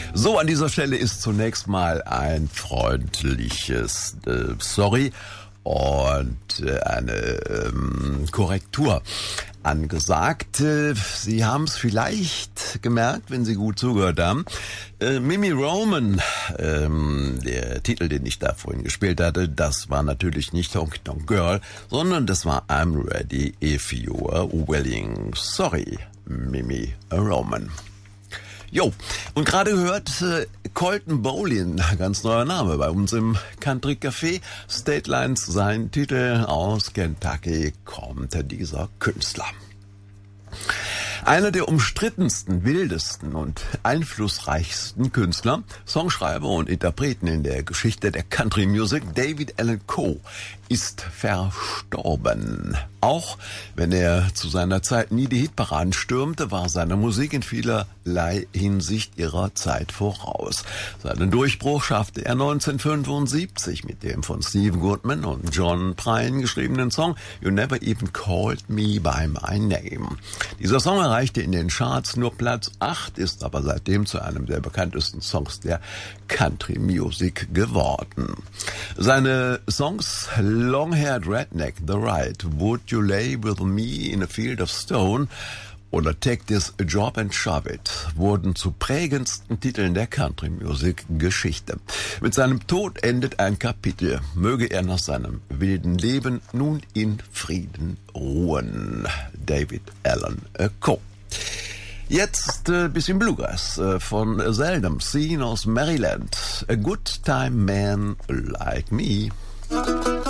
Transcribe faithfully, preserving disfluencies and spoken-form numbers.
So, an dieser Stelle ist zunächst mal ein freundliches äh, Sorry und äh, eine ähm, Korrektur angesagt. Äh, Sie haben es vielleicht gemerkt, wenn Sie gut zugehört haben. Äh, Mimi Roman, ähm, der Titel, den ich da vorhin gespielt hatte, das war natürlich nicht Honky Tonk Girl, sondern das war I'm Ready If You're Willing. Sorry, Mimi Roman. Jo, und gerade gehört äh, Colton Bowlin, ganz neuer Name bei uns im Country Café. State Lines, sein Titel, aus Kentucky kommt dieser Künstler. Einer der umstrittensten, wildesten und einflussreichsten Künstler, Songschreiber und Interpreten in der Geschichte der Country Music, David Allan Coe, ist verstorben. Auch wenn er zu seiner Zeit nie die Hitparaden stürmte, war seine Musik in vielerlei Hinsicht ihrer Zeit voraus. Seinen Durchbruch schaffte er neunzehnhundertfünfundsiebzig mit dem von Steve Goodman und John Prine geschriebenen Song You Never Even Called Me By My Name. Dieser Song erreichte in den Charts nur Platz acht, ist aber seitdem zu einem der bekanntesten Songs der Country Music geworden. Seine Songs Long-Haired Redneck, The Right, Would You Lay With Me in a Field of Stone oder Take This Job and Shove It wurden zu prägendsten Titeln der Country Music Geschichte. Mit seinem Tod endet ein Kapitel. Möge er nach seinem wilden Leben nun in Frieden ruhen. David Allan Coe. Jetzt ein äh, bisschen Bluegrass äh, von Seldom Scene aus Maryland. A Good Time Man Like Me.